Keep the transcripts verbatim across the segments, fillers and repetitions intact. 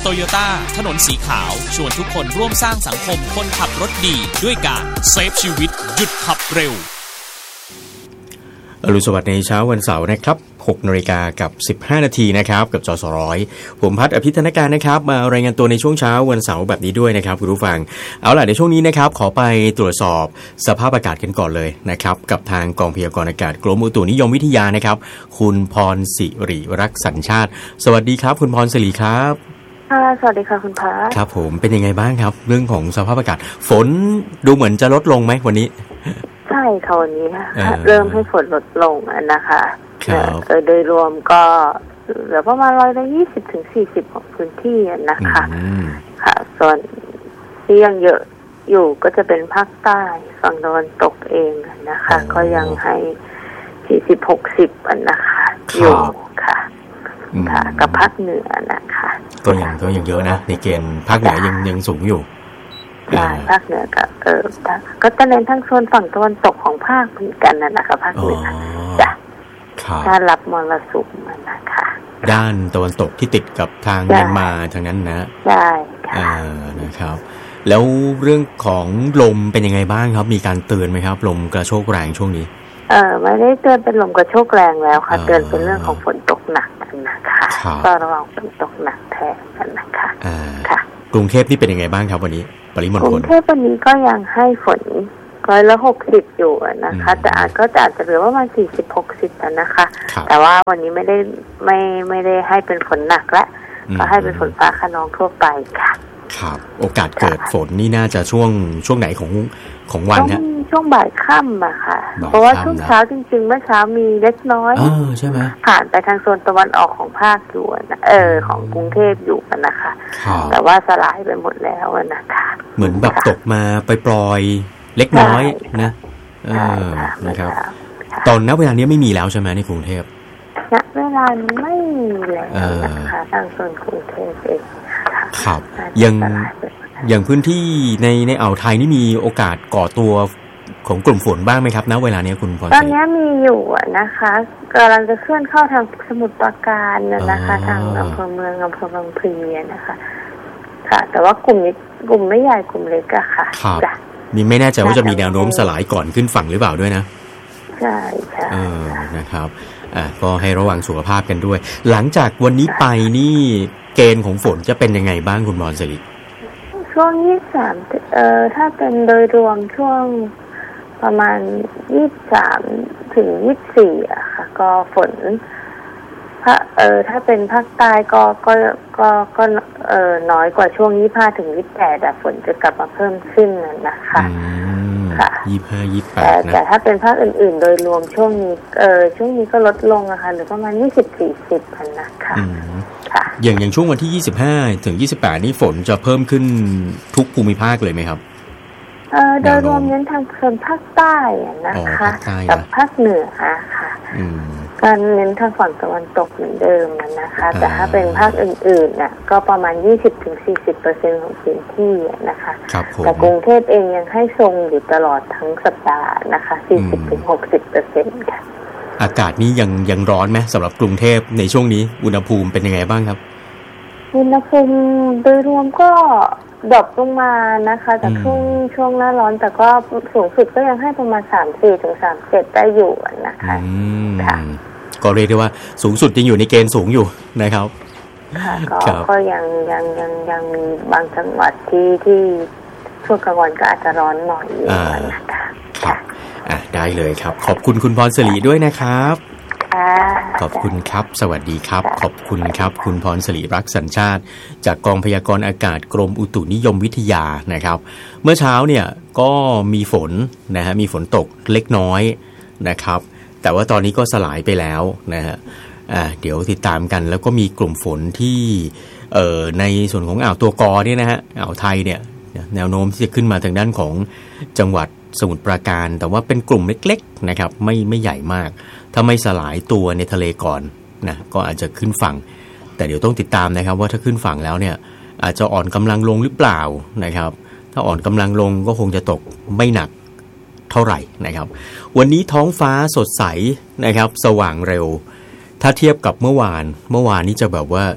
โตโยต้าถนนสีขาวชวนทุกคนร่วมสร้างสังคมคนขับรถดีด้วยการเซฟชีวิตหยุดขับเร็วอรุณสวัสดิ์ในเช้าวันเสาร์นะครับหกนาฬิกากับสิบห้านาทีนะครับกับจสร้อยผมพัฒน์อภิธนการนะครับมารายงานตัวในช่วงเช้าวันเสาร์แบบนี้ด้วยนะครับคุณผู้ฟังเอาล่ะในช่วงนี้นะครับขอไปตรวจสอบสภาพอากาศกันก่อนเลยนะครับกับทางกองพยากรณ์อากาศกรมอุตุนิยมวิทยานะครับคุณพรศิริรักษ์สัญชาติสวัสดีครับคุณพรศิริครับค่ะสวัสดีค่ะคุณพัฒน์ครับผมเป็นยังไงบ้างครับเรื่องของสภาพอากาศฝนดูเหมือนจะลดลงไหมวันนี้ใช่ค่ะวันนี้เริ่มให้ฝนลดลงนะคะโดยรวมก็เหลือประมาณร้อยละยี่สิบถึงสี่สิบของพื้นที่นะคะค่ะส่วนที่ยังเยอะอยู่ก็จะเป็นภาคใต้ฝั่งตะวันตกเองนะคะก็ยังให้สี่สิบหกสิบนะคะอยู่ค่ะค่ะกับภาคเหนือนะคะตัวอย่างตัวอย่างเยอะนะในเกณฑ์ภาคเหนือยังยังสูงอยู่ใช่ภาคเหนือกับเออก็จะเน้นทั้งโซนฝั่งตะวันตกของภาคเหมือนกันนั่นนะคะภาคเหนือจ้ะถ้ารับมรสุมนะคะด้านตะวันตกที่ติดกับทางเมียนมาทางนั้นนะใช่ค่ะนะครับแล้วเรื่องของลมเป็นยังไงบ้างครับมีการเตือนไหมครับลมกระโชกแรงช่วงนี้เออไม่ได้เตือนเป็นลมกระโชกแรงแล้วค่ะเตือนเป็นเรื่องของฝนตกหนักกันนะคะก็ระวังฝนตกหนักแทนกันนะคะค่ะกรุงเทพนี่เป็นยังไงบ้างครับวันนี้ปริมณฑลกรุงเทพวันนี้ก็ยังให้ฝนร้อยละหกสิบอยู่นะคะแต่อาจก็อาจจะเหลือประมาณสี่สิบหกสิบนะคะแต่ว่าวันนี้ไม่ได้ไม่ไม่ได้ให้เป็นฝนหนักและก็ให้เป็นฝนฟ้าคะนองทั่วไปค่ะครับโอกาสเกิดฝนนี่น่าจะช่วงช่วงไหนของของวันฮะช่วงบ่ายค่ำอะค่ะเพราะว่าช่วงเช้าจริงๆเมื่อเช้ามีเล็กน้อยใช่ไหมผ่านไปทางโซนตะวันออกของภาคอยู่นะเออของกรุงเทพอยู่กันนะคะแต่ว่าสลายไปหมดแล้วนะคะเหมือนแบบตกมาไปปล่อยเล็กน้อยนะเออนะครับตอนณเวลานี้ไม่มีแล้วใช่ไหมในกรุงเทพณเวลาไม่มีแล้วนะคะทางโซนกรุงเทพเองครับยังอย่างพื้นที่ในในอ่าวไทยนี่มีโอกาสก่อตัวของกลุ่มฝนบ้างไหมครับณเวลานี้คุณพรศรีตอนนี้มีอยู่นะคะกำลังจะเคลื่อนเข้าทางสมุทรปราการนะคะทางอำเภอเมืองอำเภอบางพลีนะคะค่ะแต่ว่ากลุ่มนี้กลุ่มไม่ใหญ่กลุ่มเล็กอะค่ะจ้ะนี่ไม่แน่ใจว่าจะมีแนวโน้มสลายก่อนขึ้นฝั่งหรือเปล่าด้วยนะใช่ใช่เออนะครับอ่าก็ให้ระวังสุขภาพกันด้วยหลังจากวันนี้ไปนี่เกณฑ์ของฝนจะเป็นยังไงบ้างคุณพรศรีช่วงยี่สิบสามเอ่อถ้าเป็นโดยรวมช่วงประมาณยี่สิบสามถึงยี่สิบสี่อะค่ะก็ฝนถ้าเออถ้าเป็นภาคใต้ก็ก็ก็ก็เออน้อยกว่าช่วงยี่สิบห้าถึงยี่สิบแปดแต่ฝนจะกลับมาเพิ่มขึ้นนะคะค่ะยี่สิบห้า ยี่สิบแปดนะแต่ถ้าเป็นภาคอื่นๆโดยรวมช่วงนี้เออช่วงนี้ก็ลดลงนะคะหรือประมาณยี่สิบ สี่สิบนะคะค่ะอย่างอย่างช่วงวันที่ยี่สิบห้าถึงยี่สิบแปดนี่ฝนจะเพิ่มขึ้นทุกภูมิภาคเลยไหมครับเออโดยรวมเน้นทางโซนภาคใต้นะคะกับภาคเหนือค่ะการเน้นทางฝั่งตะวันตกเหมือนเดิมนะคะแต่ถ้าเป็นภาคอื่นๆน่ะก็ประมาณ ยี่สิบถึงสี่สิบเปอร์เซ็นต์ ของพื้นที่นะคะแต่กรุงเทพเองยังให้ทรงอยู่ตลอดทั้งสัปดาห์นะคะ สี่สิบถึงหกสิบเปอร์เซ็นต์ ค่ะอากาศนี้ยังยังร้อนไหมสำหรับกรุงเทพในช่วงนี้อุณหภูมิเป็นยังไงบ้างครับอุณหภูมิโดยรวมก็ดรอปลงมานะคะจากช่วงช่วงหน้าร้อนแต่ก็สูงสุดก็ยังให้ประมาณ สามสิบสี่ถึงสามสิบเจ็ด ได้อยู่นะคะค่ะก็เรียกได้ว่าสูงสุดยังอยู่ในเกณฑ์สูงอยู่นะครับค่ะก็ก็ยังยังยังยังมีบางจังหวัดที่ที่ช่วงกลางวันก็อาจจะร้อนหน่อยอยู่นะคะค่ะอ่ะได้เลยครับขอบคุณคุณพรศิริด้วยนะครับขอบคุณครับสวัสดีครับขอบคุณครับคุณพรศิริรักษ์สัญชาติจากกองพยากรณ์อากาศกรมอุตุนิยมวิทยานะครับเมื่อเช้าเนี่ยก็มีฝนนะฮะมีฝนตกเล็กน้อยนะครับแต่ว่าตอนนี้ก็สลายไปแล้วนะฮะอ่าเดี๋ยวติดตามกันแล้วก็มีกลุ่มฝนที่เอ่อในส่วนของอ่าวตัวกอเนี่ยนะฮะอ่าวไทยเนี่ยแนวโน้มที่จะขึ้นมาทางด้านของจังหวัดสมุทรปราการแต่ว่าเป็นกลุ่มเล็กๆนะครับไม่ไม่ใหญ่มากถ้าไม่สลายตัวในทะเลก่อนนะก็อาจจะขึ้นฝั่งแต่เดี๋ยวต้องติดตามนะครับว่าถ้าขึ้นฝั่งแล้วเนี่ยอาจจะอ่อนกำลังลงหรือเปล่านะครับถ้าอ่อนกำลังลงก็คงจะตกไม่หนักเท่าไหร่นะครับวันนี้ท้องฟ้าสดใสนะครับสว่างเร็วถ้าเทียบกับเมื่อวานเมื่อวานนี้จะแบบว่า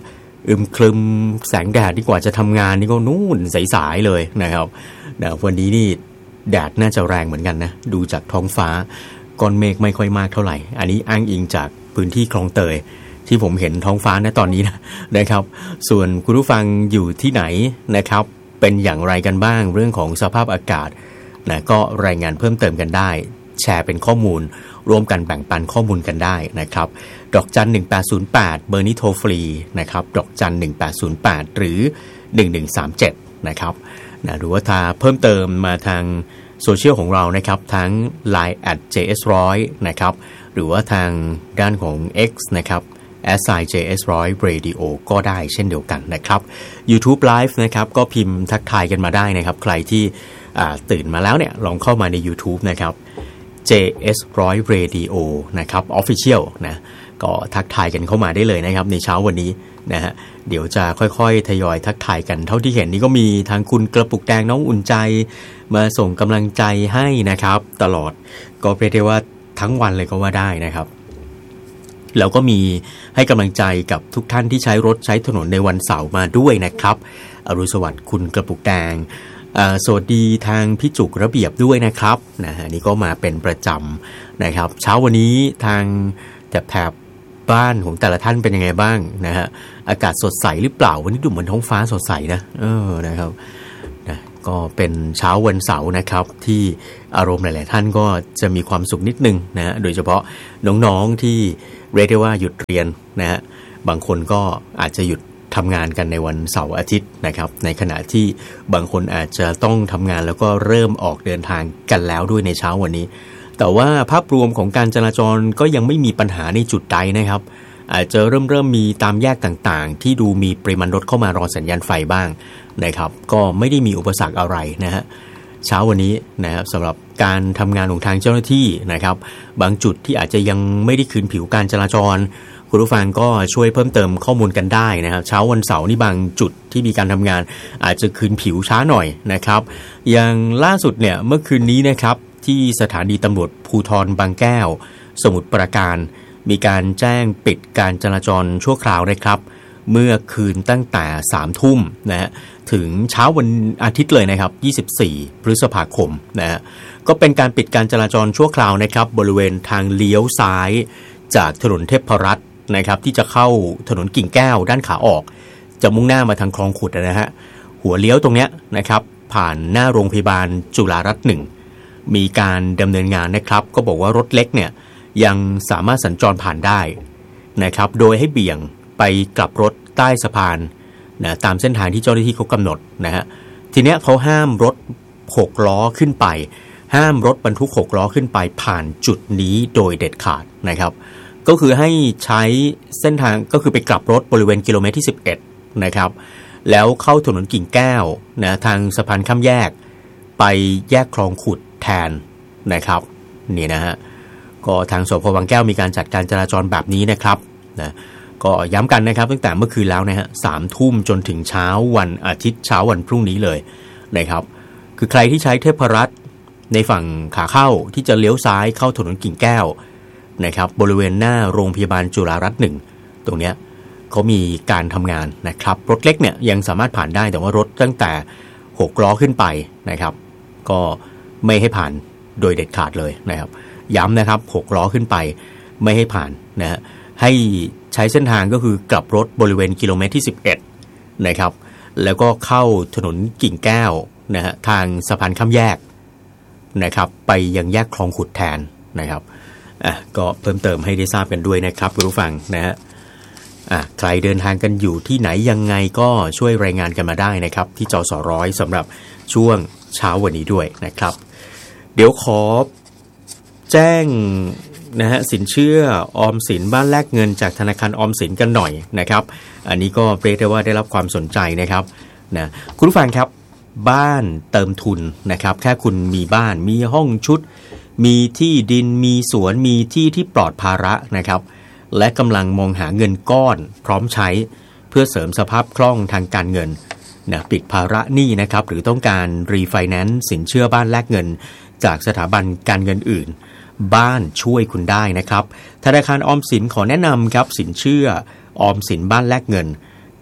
อึมครึมแสงแดดดีกว่าจะทำงานนี่ก็นู่นสายๆเลยนะครับแต่วันนี้นี่แดดน่าจะแรงเหมือนกันนะดูจากท้องฟ้าก้อนเมฆไม่ค่อยมากเท่าไหร่อันนี้อ้างอิงจากพื้นที่คลองเตยที่ผมเห็นท้องฟ้าณตอนนี้นะนะครับส่วนคุณผู้ฟังอยู่ที่ไหนนะครับเป็นอย่างไรกันบ้างเรื่องของสภาพอากาศนะก็รายงานเพิ่มเติมกันได้แชร์เป็นข้อมูลร่วมกันแบ่งปันข้อมูลกันได้นะครับดอกจันหนึ่งแปดศูนย์แปดเบอร์นี้โทรฟรีนะครับดอกจันหนึ่งแปดศูนย์แปดหรือหนึ่งหนึ่งสามเจ็ดนะครับนะหรือว่าถ้าเพิ่มเติมมาทางโซเชียลของเรานะครับทั้ง ไลน์ แอท เจ เอส หนึ่งร้อย นะครับหรือว่าทางด้านของ X นะครับ แอท ไซน์ เจ เอส หนึ่งร้อย Radio ก็ได้เช่นเดียวกันนะครับ YouTube Live นะครับก็พิมพ์ทักทายกันมาได้นะครับใครที่ตื่นมาแล้วเนี่ยลองเข้ามาใน YouTube นะครับ เจ เอส หนึ่งร้อย Radio นะครับ Official นะก็ทักทายกันเข้ามาได้เลยนะครับในเช้าวันนี้นะฮะเดี๋ยวจะค่อยๆทยอยทักทายกันเท่าที่เห็นนี่ก็มีทางคุณกระปุกแดงน้องอุ่นใจมาส่งกำลังใจให้นะครับตลอดก็เรียกได้ว่าทั้งวันเลยก็ว่าได้นะครับแล้วก็มีให้กำลังใจกับทุกท่านที่ใช้รถใช้ถนนในวันเสาร์มาด้วยนะครับอรุณสวัสดิ์คุณกระปุกแดงสวัสดีทางพี่จุกระเบียบด้วยนะครับนะฮะนี่ก็มาเป็นประจำนะครับเช้าวันนี้ทางแถบบ้านของแต่ละท่านเป็นยังไงบ้างนะฮะอากาศสดใสหรือเปล่าวันนี้ดูเหมือนท้องฟ้าสดใสนะเออนะครับนะก็เป็นเช้าวันเสาร์นะครับที่อารมณ์หลายๆท่านก็จะมีความสุขนิดนึงนะฮะโดยเฉพาะน้องๆที่เรียกได้ว่าหยุดเรียนนะฮะบางคนก็อาจจะหยุดทำงานกันในวันเสาร์อาทิตย์นะครับในขณะที่บางคนอาจจะต้องทำงานแล้วก็เริ่มออกเดินทางกันแล้วด้วยในเช้าวันนี้แต่ว่าภาพรวมของการจราจรก็ยังไม่มีปัญหาในจุดใดนะครับอาจจะเริ่มเริ่มมีตามแยกต่างๆที่ดูมีปริมาณรถเข้ามารอสัญญาณไฟบ้างนะครับก็ไม่ได้มีอุปสรรคอะไรนะฮะเช้าวันนี้นะครับสำหรับการทำงานของทางเจ้าหน้าที่นะครับบางจุดที่อาจจะยังไม่ได้คืนผิวการจราจรคุณผู้ฟังก็ช่วยเพิ่มเติมข้อมูลกันได้นะครับเช้าวันเสาร์นี่บางจุดที่มีการทำงานอาจจะคืนผิวช้าหน่อยนะครับอย่างล่าสุดเนี่ยเมื่อคืนนี้นะครับที่สถานีตำรวจภูธรบางแก้วสมุทรปราการมีการแจ้งปิดการจราจรชั่วคราวนะครับเมื่อคืนตั้งแต่สามทุ่มนะฮะถึงเช้าวันอาทิตย์เลยนะครับยี่สิบสี่พฤษภาคมนะฮะก็เป็นการปิดการจราจรชั่วคราวนะครับบริเวณทางเลี้ยวซ้ายจากถนนเทพรัตน์นะครับที่จะเข้าถนนกิ่งแก้วด้านขาออกจะมุ่งหน้ามาทางคลองขุดนะฮะหัวเลี้ยวตรงเนี้ยนะครับผ่านหน้าโรงพยาบาลจุฬารัตน์หนึ่งมีการดำเนินงานนะครับก็บอกว่ารถเล็กเนี่ยยังสามารถสัญจรผ่านได้นะครับโดยให้เบี่ยงไปกลับรถใต้สะพานนะตามเส้นทางที่เจ้าหน้าที่เขากำหนดนะฮะทีเนี้ยเขาห้ามรถหกล้อขึ้นไปห้ามรถบรรทุกหกล้อขึ้นไปผ่านจุดนี้โดยเด็ดขาดนะครับก็คือให้ใช้เส้นทางก็คือไปกลับรถบริเวณกิโลเมตรที่สิบเอ็ดนะครับแล้วเข้าถนนกิ่งแก้วนะทางสะพานข้ามแยกไปแยกคลองขุดแทนนะครับนี่นะฮะก็ทางสพบางแก้วมีการจัดการจราจรแบบนี้นะครับนะก็ย้ำกันนะครับตั้งแต่เมื่อคืนแล้วนะฮะสามทุ่มจนถึงเช้าวันอาทิตย์เช้าวันพรุ่งนี้เลยนะครับคือใครที่ใช้เทพรัตน์ในฝั่งขาเข้าที่จะเลี้ยวซ้ายเข้าถนนกิ่งแก้วนะครับบริเวณหน้าโรงพยาบาลจุฬารัตน์หนึ่งตรงเนี้ยเขามีการทำงานนะครับรถเล็กเนี่ยยังสามารถผ่านได้แต่ว่ารถตั้งแต่หกล้อขึ้นไปนะครับก็ไม่ให้ผ่านโดยเด็ดขาดเลยนะครับย้ำนะครับหกล้อขึ้นไปไม่ให้ผ่านนะฮะให้ใช้เส้นทางก็คือกลับรถบริเวณกิโลเมตรที่สิบเอ็ดนะครับแล้วก็เข้าถนนกิ่งแก้วนะฮะทางสะพานข้ามแยกนะครับไปยังแยกคลองขุดแทนนะครับอ่ะก็เพิ่มเติมให้ได้ทราบกันด้วยนะครับคุณผู้ฟังนะฮะอ่ะใครเดินทางกันอยู่ที่ไหนยังไงก็ช่วยรายงานกันมาได้นะครับที่จสร้อยสำหรับช่วงเช้าวันนี้ด้วยนะครับเดี๋ยวขอแจ้งนะฮะสินเชื่อออมสินบ้านแลกเงินจากธนาคารออมสินกันหน่อยนะครับอันนี้ก็เรียกได้ว่าได้รับความสนใจนะครับนะคุณผู้ฟังครับบ้านเติมทุนนะครับแค่คุณมีบ้านมีห้องชุดมีที่ดินมีสวนมีที่ที่ปลอดภาระนะครับและกำลังมองหาเงินก้อนพร้อมใช้เพื่อเสริมสภาพคล่องทางการเงินนะปิดภาระหนี้นะครับหรือต้องการรีไฟแนนซ์สินเชื่อบ้านแลกเงินจากสถาบันการเงินอื่นบ้านช่วยคุณได้นะครับธนาคารออมสินขอแนะนำครับสินเชื่อออมสินบ้านแลกเงิน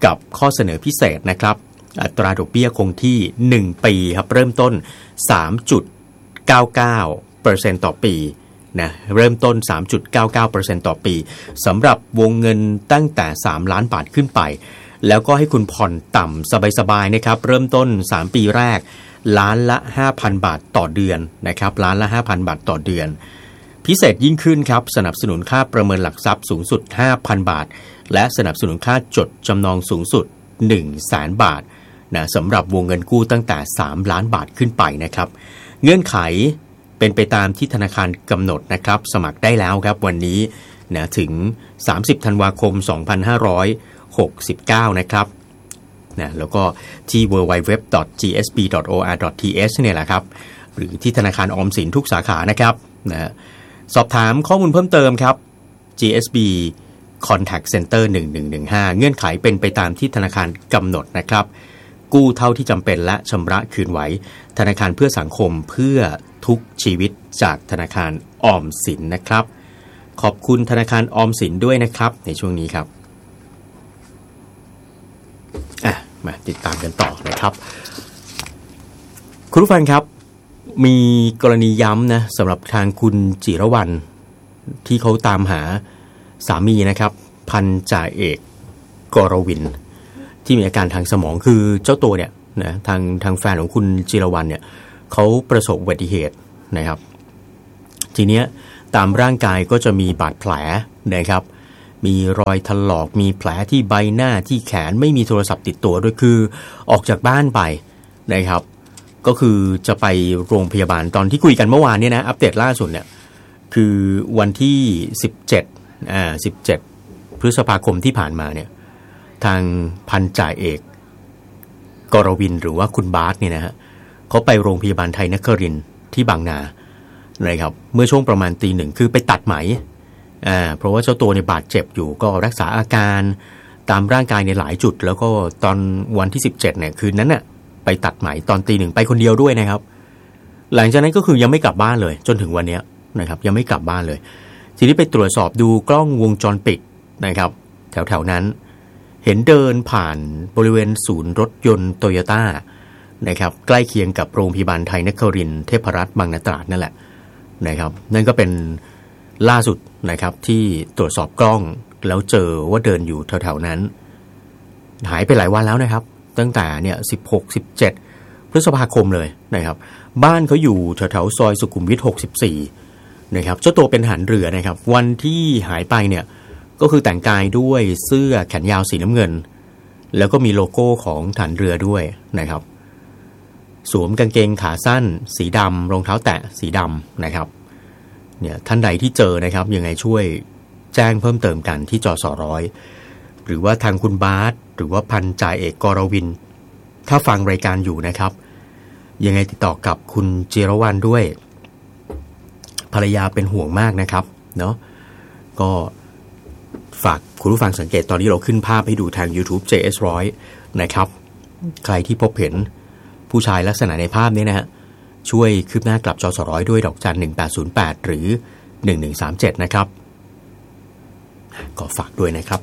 กับข้อเสนอพิเศษนะครับอัตราดอกเบี้ยคงที่หนึ่งปีครับเริ่มต้น สามจุดเก้าเก้าเปอร์เซ็นต์ ต่อปีนะเริ่มต้น สามจุดเก้าเก้าเปอร์เซ็นต์ ต่อปีสำหรับวงเงินตั้งแต่สามล้านบาทขึ้นไปแล้วก็ให้คุณผ่อนต่ำสบายๆนะครับเริ่มต้นสามปีแรกล้านละ ห้าพัน บาทต่อเดือนนะครับล้านละ ห้าพัน บาทต่อเดือนพิเศษยิ่งขึ้นครับสนับสนุนค่าประเมินหลักทรัพย์สูงสุด ห้าพัน บาทและสนับสนุนค่าจดจำนองสูงสุด หนึ่งแสน บาทนะสำหรับวงเงินกู้ตั้งแต่สามล้านบาทขึ้นไปนะครับเงื่อนไขเป็นไปตามที่ธนาคารกำหนดนะครับสมัครได้แล้วครับวันนี้นะถึงสามสิบธันวาคมสองพันห้าร้อยหกสิบเก้านะครับนะแล้วก็ที่ ดับเบิลยู ดับเบิลยู ดับเบิลยู ดอท จี เอส บี ดอท โอ อาร์ ดอท ที เอช เนี่ยแหละครับหรือที่ธนาคารออมสินทุกสาขานะครับนะสอบถามข้อมูลเพิ่มเติมครับ จี เอส บี Contact Center หนึ่งหนึ่งหนึ่งห้าเงื่อนไขเป็นไปตามที่ธนาคารกำหนดนะครับกู้เท่าที่จำเป็นและชำระคืนไหวธนาคารเพื่อสังคมเพื่อทุกชีวิตจากธนาคารออมสินนะครับขอบคุณธนาคารออมสินด้วยนะครับในช่วงนี้ครับอ่ะมาติดตามกันต่อนะครับคุณผู้ฟังครับมีกรณีย้ำนะสำหรับทางคุณจิรวรรณที่เขาตามหาสามีนะครับพันจ่าเอกกรวินที่มีอาการทางสมองคือเจ้าตัวเนี่ยนะทางทางแฟนของคุณจิรวรรณเนี่ยเขาประสบอุบัติเหตุนะครับทีเนี้ยตามร่างกายก็จะมีบาดแผลนะครับมีรอยถลอกมีแผลที่ใบหน้าที่แขนไม่มีโทรศัพท์ติดตัวด้วยคือออกจากบ้านไปนะครับก็คือจะไปโรงพยาบาลตอนที่คุยกันเมื่อวานเนี่ยนะอัปเดตล่าสุดเนี่ยคือวันที่สิบเจ็ดอ่าสิบเจ็ดพฤษภาคมที่ผ่านมาเนี่ยทางพันจ่าเอกกรวินหรือว่าคุณบาสเนี่ยนะฮะเขาไปโรงพยาบาลไทยนครินทร์ที่บางนานะครับเมื่อช่วงประมาณตีหนึ่งคือไปตัดไหมอ่าเพราะว่าเจ้าตัวเนี่ยบาดเจ็บอยู่ก็รักษาอาการตามร่างกายในหลายจุดแล้วก็ตอนวันที่สิบเจ็ดเนี่ยคืนนั้นน่ะไปตัดไหมตอนตีหนึ่งไปคนเดียวด้วยนะครับหลังจากนั้นก็คือยังไม่กลับบ้านเลยจนถึงวันนี้นะครับยังไม่กลับบ้านเลยทีนี้ไปตรวจสอบดูกล้องวงจรปิดนะครับแถวๆนั้นเห็นเดินผ่านบริเวณศูนย์รถยนต์โตโยต้านะครับใกล้เคียงกับโรงพยาบาลไทยนครินทร์เทพรัตน์บางนาตราดนั่นแหละนะครับนั่นก็เป็นล่าสุดนะครับที่ตรวจสอบกล้องแล้วเจอว่าเดินอยู่แถวๆนั้นหายไปหลายวันแล้วนะครับตั้งแต่เนี่ยสิบหก สิบเจ็ดพฤษภาคมเลยนะครับบ้านเขาอยู่แถวๆซอยสุขุมวิทหกสิบสี่นะครับเจ้าตัวเป็นทหารเรือนะครับวันที่หายไปเนี่ยก็คือแต่งกายด้วยเสื้อแขนยาวสีน้ำเงินแล้วก็มีโลโก้ของทหารเรือด้วยนะครับสวมกางเกงขาสั้นสีดำรองเท้าแตะสีดำนะครับเนี่ยท่านใดที่เจอนะครับยังไงช่วยแจ้งเพิ่มเติมกันที่จสร้อยหรือว่าทางคุณบาสหรือว่าพันจ่าเอกกรวินถ้าฟังรายการอยู่นะครับยังไงติดต่อกับคุณจิรวรรณด้วยภรรยาเป็นห่วงมากนะครับเนาะก็ฝากคุณผู้ฟังสังเกตตอนนี้เราขึ้นภาพให้ดูทาง YouTube เจ เอส หนึ่งร้อยนะครับใครที่พบเห็นผู้ชายลักษณะในภาพนี้นะฮะช่วยคืบหน้ากลับจสร้อยด้วยดอกจันหนึ่งแปดศูนย์แปดหรือหนึ่งหนึ่งสามเจ็ดนะครับก็ฝากด้วยนะครับ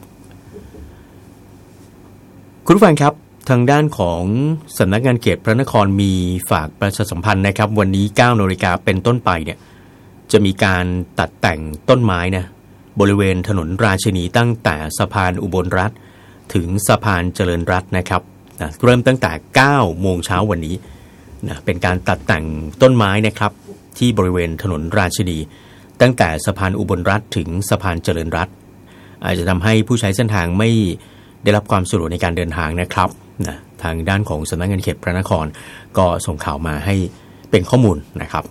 คุณผู้ฟังครับทางด้านของสำนักงานเขตพระนครมีฝากประชาสัมพันธ์นะครับวันนี้ เก้านาฬิกาเป็นต้นไปเนี่ยจะมีการตัดแต่งต้นไม้นะบริเวณถนนราชินีตั้งแต่สะพานอุบลรัฐถึงสะพานเจริญรัตน์นะครับนะเริ่มตั้งแต่ เก้าโมงเช้าวันนี้นะเป็นการตัดแต่งต้นไม้นะครับที่บริเวณถนนราชินีตั้งแต่สะพานอุบลรัฐถึงสะพานเจริญรัตน์อาจจะทำให้ผู้ใช้เส้นทางไม่ได้รับความสะดวกในการเดินทางนะครับนะทางด้านของสำนักงานเขตพระนครก็ส่งข่าวมาให้เป็นข้อมูลนะครับ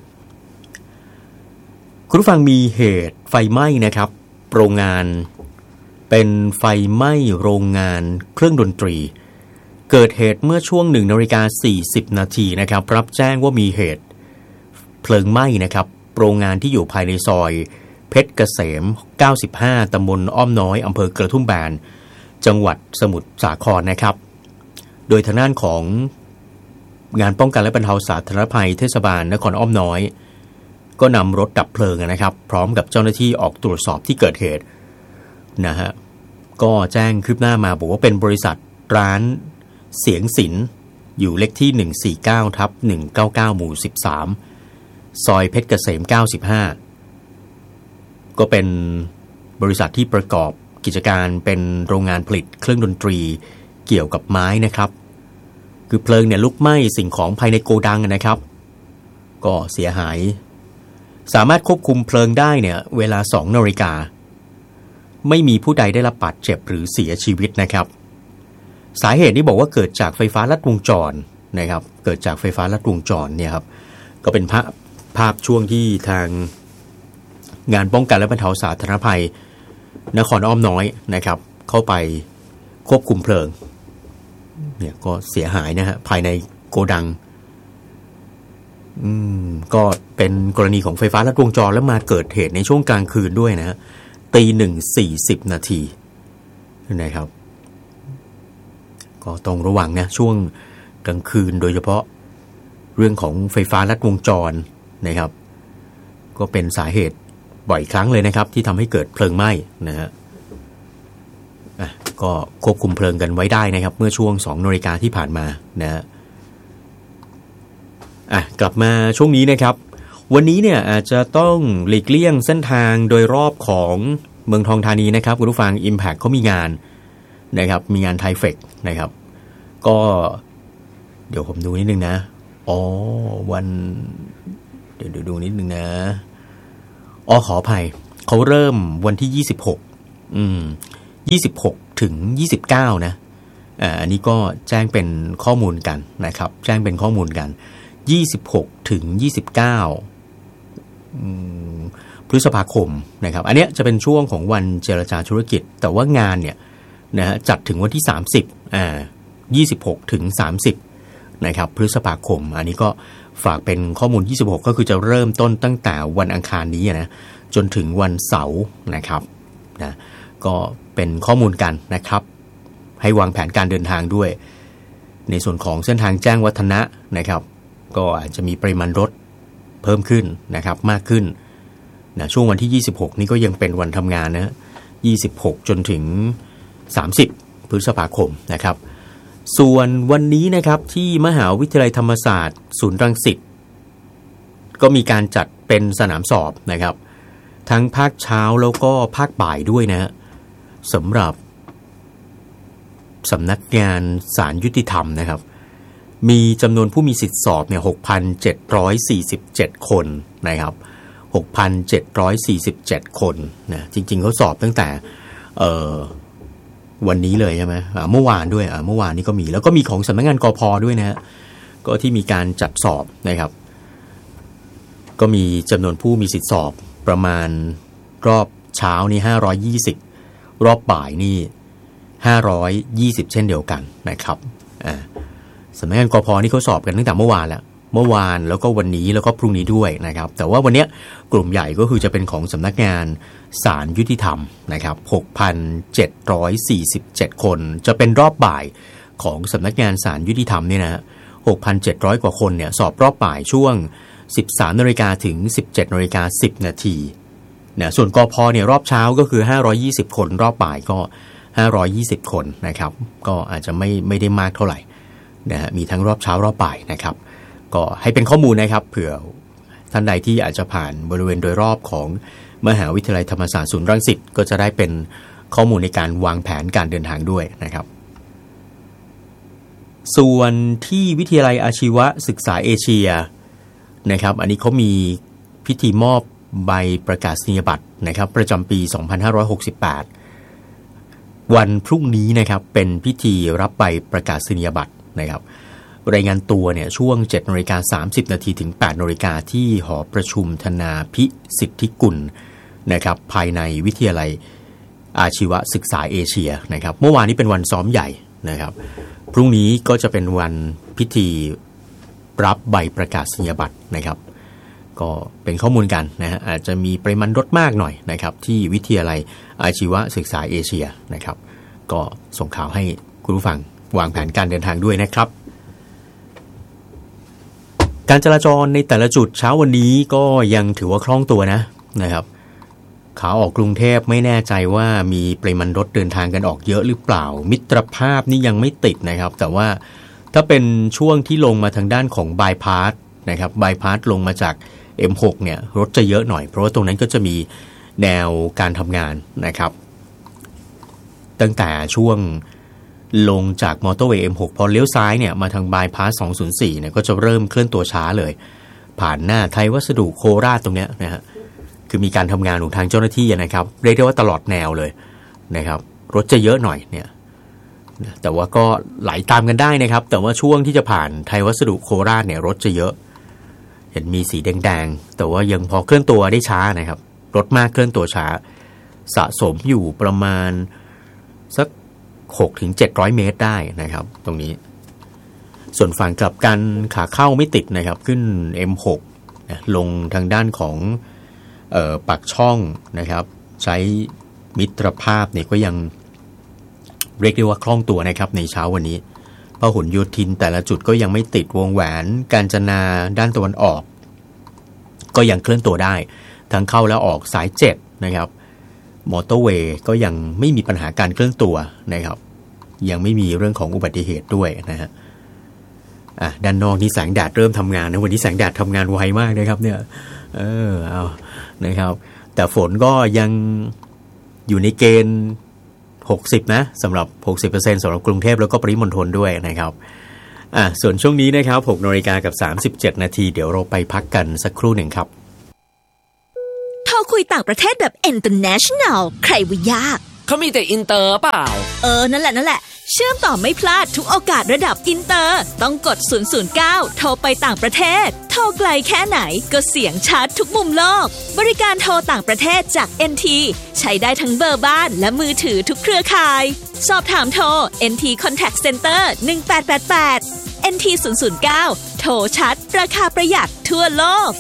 คุณผู้ฟังมีเหตุไฟไหม้นะครับโรงงานเป็นไฟไหม้โรงงานเครื่องดนตรีเกิดเหตุเมื่อช่วงหนึ่งนาฬิกาสี่สิบนาทีนะครับรับแจ้งว่ามีเหตุเพลิงไหม้นะครับโรงงานที่อยู่ภายในซอยเพชรเกษมเก้าสิบห้าตำบลอ้อมน้อยอำเภอกระทุ่มแบนจังหวัดสมุทรสาครนะครับโดยทางด้านของงานป้องกันและบรรเทาสาธารณภัยเทศบาลนครอ้อมน้อยก็นำรถดับเพลิงนะครับพร้อมกับเจ้าหน้าที่ออกตรวจสอบที่เกิดเหตุนะฮะก็แจ้งคืบหน้ามาบอกว่าเป็นบริษัทร้านเสียงศิลป์อยู่เลขที่หนึ่งสี่เก้าทับหนึ่งเก้าเก้าหมู่สิบสามซอยเพชรเกษมเก้าสิบห้าก็เป็นบริษัทที่ประกอบกิจการเป็นโรงงานผลิตเครื่องดนตรีเกี่ยวกับไม้นะครับคือเพลิงเนี่ยลุกไหม้สิ่งของภายในโกดังนะครับก็เสียหายสามารถควบคุมเพลิงได้เนี่ยเวลาสองนาฬิกาไม่มีผู้ใดได้รับบาดเจ็บหรือเสียชีวิตนะครับสาเหตุที่บอกว่าเกิดจากไฟฟ้าลัดวงจรนะครับเกิดจากไฟฟ้าลัดวงจรเนี่ยครับก็เป็นภาพภาพช่วงที่ทางงานป้องกันและบรรเทาสาธารณภัยนครอ้อมน้อยนะครับเข้าไปควบคุมเพลิงเนี่ยก็เสียหายนะฮะภายในโกดังอืมก็เป็นกรณีของไฟฟ้าลัดวงจรแล้วมาเกิดเหตุในช่วงกลางคืนด้วยนะฮะตีหนึ่งสี่สิบนาทีนะครับก็ต้องระวังนะช่วงกลางคืนโดยเฉพาะเรื่องของไฟฟ้าลัดวงจรนะครับก็เป็นสาเหตุบ่อยครั้งเลยนะครับที่ทำให้เกิดเพลิงไหม้นะฮะอ่ะก็ควบคุมเพลิงกันไว้ได้นะครับเมื่อช่วงสองนาฬิกาที่ผ่านมานะฮะอ่ะกลับมาช่วงนี้นะครับวันนี้เนี่ยอาจจะต้องหลีกเลี่ยงเส้นทางโดยรอบของเมืองทองธานีนะครับคุณผู้ฟัง Impact เขามีงานนะครับมีงานไทเฟคนะครับก็เดี๋ยวผมดูนิดนึงนะอ๋อวันเดี๋ยวดูนิดนึงนะอ๋อขออภัยเขาเริ่มวันที่ยี่สิบหกอืมยี่สิบหกถึงยี่สิบเก้านะอ่าอันนี้ก็แจ้งเป็นข้อมูลกันนะครับแจ้งเป็นข้อมูลกันยี่สิบหกถึงยี่สิบเก้าอืมพฤษภาคมนะครับอันเนี้ยจะเป็นช่วงของวันเจรจาธุรกิจแต่ว่างานเนี่ยนะฮะจัดถึงวันที่สามสิบอ่ายี่สิบหกถึงสามสิบนะครับพฤษภาคมอันนี้ก็ฝากเป็นข้อมูลยี่สิบหกก็คือจะเริ่มต้นตั้งแต่วันอังคารนี้นะจนถึงวันเสาร์นะครับนะก็เป็นข้อมูลกันนะครับให้วางแผนการเดินทางด้วยในส่วนของเส้นทางแจ้งวัฒนะนะครับก็อาจจะมีปริมาณรถเพิ่มขึ้นนะครับมากขึ้นนะช่วงวันที่ยี่สิบหกนี้ก็ยังเป็นวันทำงานนะยี่สิบหกจนถึงสามสิบพฤษภาคมนะครับส่วนวันนี้นะครับที่มหาวิทยาลัยธรรมศาสตร์ศูนย์รังสิตก็มีการจัดเป็นสนามสอบนะครับทั้งภาคเช้าแล้วก็ภาคบ่ายด้วยนะสำหรับสำนักงานศาลยุติธรรมนะครับมีจำนวนผู้มีสิทธิสอบเนี่ย หกพันเจ็ดร้อยสี่สิบเจ็ด คนนะครับ หกพันเจ็ดร้อยสี่สิบเจ็ด คนนะจริงๆเขาสอบตั้งแต่เอ่อวันนี้เลยใช่ไหมอ่าเมื่อวานด้วยอ่าเมื่อวานนี้ก็มีแล้วก็มีของสำนักงานกพ.ด้วยนะฮะก็ที่มีการจัดสอบนะครับก็มีจำนวนผู้มีสิทธิสอบประมาณรอบเช้านี่ห้าร้อยยี่สิบรอบบ่ายนี่ห้าร้อยยี่สิบเช่นเดียวกันนะครับอ่าสำนักงานกพ.นี่เขาสอบกันตั้งแต่เมื่อวานแล้วเมื่อวานแล้วก็วันนี้แล้วก็พรุ่งนี้ด้วยนะครับแต่ว่าวันนี้กลุ่มใหญ่ก็คือจะเป็นของสำนักงานศาลยุติธรรมนะครับ หกพันเจ็ดร้อยสี่สิบเจ็ด คนจะเป็นรอบบ่ายของสำนักงานศาลยุติธรรมเนี่ยนะ หกพันเจ็ดร้อย กว่าคนเนี่ยสอบรอบบ่ายช่วง สิบสามนาฬิกา ถึง สิบเจ็ดนาฬิกาสิบ นาทีนะส่วนกพ.เนี่ยรอบเช้าก็คือห้าร้อยยี่สิบคนรอบบ่ายก็ห้าร้อยยี่สิบคนนะครับก็อาจจะไม่ไม่ได้มากเท่าไหร่นะฮะมีทั้งรอบเช้ารอบบ่ายนะครับก็ให้เป็นข้อมูลนะครับเผื่อท่านใดที่อาจจะผ่านบริเวณโดยรอบของมหาวิทยาลัยธรรมศาสตร์ศูนย์รังสิตก็จะได้เป็นข้อมูลในการวางแผนการเดินทางด้วยนะครับส่วนที่วิทยาลัยอาชีวศึกษาเอเชียนะครับอันนี้เขามีพิธีมอบใบประกาศนียบัตรนะครับประจำปีสองพันห้าร้อยหกสิบแปดวันพรุ่งนี้นะครับเป็นพิธีรับใบประกาศนียบัตรนะครับรายงานตัวเนี่ยช่วง เจ็ดนาฬิกาสามสิบ นาทีถึง แปดนาฬิกาที่หอประชุมธนาพิสิทธิกุลนะครับภายในวิทยาลัยอาชีวศึกษาเอเชียนะครับเมื่อวานนี้เป็นวันซ้อมใหญ่นะครับพรุ่งนี้ก็จะเป็นวันพิธีรับใบประกาศนียบัตรนะครับก็เป็นข้อมูลกันนะฮะอาจจะมีปริมาณรถมากหน่อยนะครับที่วิทยาลัยอาชีวศึกษาเอเชียนะครับก็ส่งข่าวให้คุณผู้ฟังวางแผนการเดินทางด้วยนะครับการจราจรในแต่ละจุดเช้าวันนี้ก็ยังถือว่าคล่องตัวนะนะครับขาออกกรุงเทพไม่แน่ใจว่ามีปริมาณรถเดินทางกันออกเยอะหรือเปล่ามิตรภาพนี่ยังไม่ติดนะครับแต่ว่าถ้าเป็นช่วงที่ลงมาทางด้านของบายพาสนะครับบายพาสลงมาจาก เอ็ม หก เนี่ยรถจะเยอะหน่อยเพราะว่าตรงนั้นก็จะมีแนวการทำงานนะครับตั้งแต่ช่วงลงจากมอเตอร์เวย์ เอ็ม หก พอเลี้ยวซ้ายเนี่ยมาทางบายพาสสองศูนย์สี่เนี่ยก็จะเริ่มเคลื่อนตัวช้าเลยผ่านหน้าไทยวัสดุโคราชตรงเนี้ยนะฮะคือมีการทำงานของทางเจ้าหน้าที่นะครับเรียกได้ว่าตลอดแนวเลยนะครับรถจะเยอะหน่อยเนี่ยแต่ว่าก็ไหลตามกันได้นะครับแต่ว่าช่วงที่จะผ่านไทยวัสดุโคราชเนี่ยรถจะเยอะเห็นมีสีแดงๆแต่ว่ายังพอเคลื่อนตัวได้ช้านะครับรถมากเคลื่อนตัวช้าสะสมอยู่ประมาณสัก หกถึงเจ็ดร้อย เมตรได้นะครับตรงนี้ส่วนฝั่งกลับกันขาเข้าไม่ติดนะครับขึ้น เอ็ม หก นะลงทางด้านของเอ่อปากช่องนะครับใช้มิตรภาพเนี่ยก็ยังเรียกได้ว่าคล่องตัวนะครับในเช้าวันนี้พหลโยธินแต่ละจุดก็ยังไม่ติดวงแหวนกาญจนาด้านตะวันออกก็ยังเคลื่อนตัวได้ทั้งเข้าและออกสายเจ็ดนะครับมอเตอร์เวย์ก็ยังไม่มีปัญหาการเคลื่อนตัวนะครับยังไม่มีเรื่องของอุบัติเหตุด้วยนะฮะอ่ะด้านนอกนี่แสงแดดเริ่มทำงานนะวันนี้แสงแดดทำงานไวมากนะครับเนี่ยเออเอานะครับแต่ฝนก็ยังอยู่ในเกณฑ์หกสิบนะสำหรับ หกสิบเปอร์เซ็นต์ สำหรับกรุงเทพแล้วก็ปริมณฑลด้วยนะครับอ่ะส่วนช่วงนี้นะครับ หกนาฬิกากับสามสิบเจ็ดนาทีเดี๋ยวเราไปพักกันสักครู่หนึ่งครับโทรคุยต่างประเทศแบบ international ใครว่ายากเขามีแต่อินเตอร์เปล่าเออนั่นแหละนั่นแหละเชื่อมต่อไม่พลาดทุกโอกาสระดับอินเตอร์ต้องกดศูนย์ ศูนย์ เก้าโทรไปต่างประเทศโทรไกลแค่ไหนก็เสียงชัดทุกมุมโลกบริการโทรต่างประเทศจาก เอ็น ที ใช้ได้ทั้งเบอร์บ้านและมือถือทุกเครือข่ายสอบถามโทร เอ็น ที Contact Center หนึ่งแปดแปดแปด เอ็น ที ศูนย์ ศูนย์ เก้าโทรชัดราคาประหยัดทั่วโลก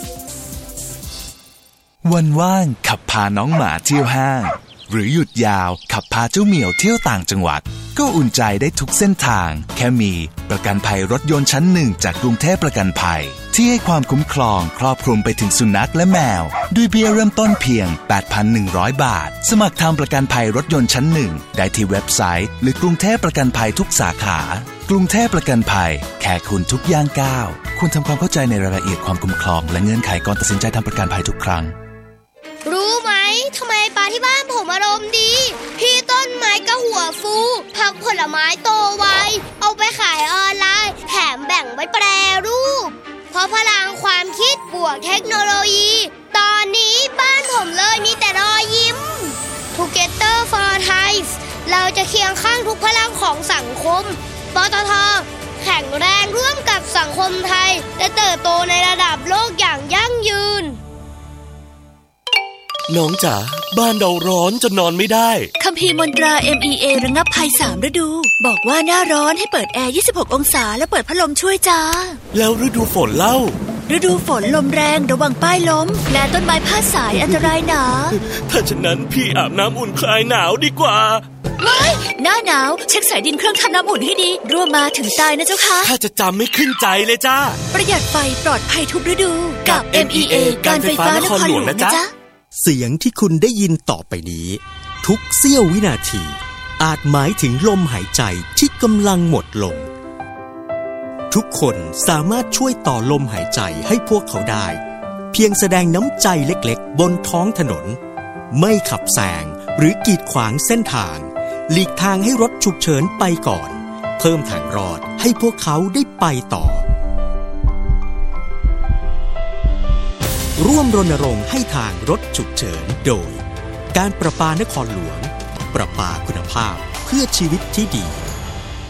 วันว่างขับพาน้องหมาเที่ยวห้างหรือหยุดยาวขับพาเจ้าเหมียวเที่ยวต่างจังหวัดก็อุ่นใจได้ทุกเส้นทางแค่มีประกันภัยรถยนต์ชั้นหนึ่งจากกรุงเทพประกันภัยที่ให้ความคุ้มครองครอบคลุมไปถึงสุนัขและแมวด้วยเบี้ยเริ่มต้นเพียง แปดพันหนึ่งร้อย บาทสมัครทำประกันภัยรถยนต์ชั้นหนึ่งได้ที่เว็บไซต์หรือกรุงเทพประกันภัยทุกสาขากรุงเทพประกันภัยแค่คุณทุกย่างก้าวคุณทำความเข้าใจในรายละเอียดความคุ้มครองและเงื่อนไขก่อนตัดสินใจทำประกันภัยทุกครั้งรู้ไหมทำไมปลาที่บ้านผมอารมณ์ดีพี่ต้นไม้ก็หัวฟูผักผลไม้โตไวเอาไปขายออนไลน์แถมแบ่งไว้แปรรูปเพราะพลังความคิดบวกเทคโนโลยีตอนนี้บ้านผมเลยมีแต่รอยยิ้ม Together for Thai เราจะเคียงข้างทุกพลังของสังคมปตท.แข็งแรงร่วมกับสังคมไทยและเติบโตในระดับโลกอย่างยั่งยืนน้องจ๋าบ้านเราร้อนจนนอนไม่ได้คัมภีร์มนตรา เอ็ม อี เอ ระงับภัยสามฤดูบอกว่าหน้าร้อนให้เปิดแอร์ยี่สิบหกองศาและเปิดพัดลมช่วยจ้าแล้วฤดูฝนเล่าฤดูฝนลมแรงระวังป้ายล้มและต้นไม้พาดสายอันตรายหนาถ้าฉะนั้นพี่อาบน้ำอุ่นคลายหนาวดีกว่าไม่หน้าหนาวเช็คสายดินเครื่องทำน้ำอุ่นให้ดีรั่วมาถึงตายนะเจ้าค่ะถ้าจะจำไม่ขึ้นใจเลยจ้าประหยัดไฟปลอดภัยทุกฤดูกับ เอ็ม อี เอ การไฟฟ้านครหลวงนะจ๊ะเสียงที่คุณได้ยินต่อไปนี้ทุกเสี้ยววินาทีอาจหมายถึงลมหายใจที่กำลังหมดลงทุกคนสามารถช่วยต่อลมหายใจให้พวกเขาได้เพียงแสดงน้ำใจเล็กๆบนท้องถนนไม่ขับแซงหรือกีดขวางเส้นทางหลีกทางให้รถฉุกเฉินไปก่อนเพิ่มทางรอดให้พวกเขาได้ไปต่อร่วมรณรงค์ให้ทางรถฉุกเฉินโดยการประปานครหลวงประปาคุณภาพเพื่อชีวิตที่ดี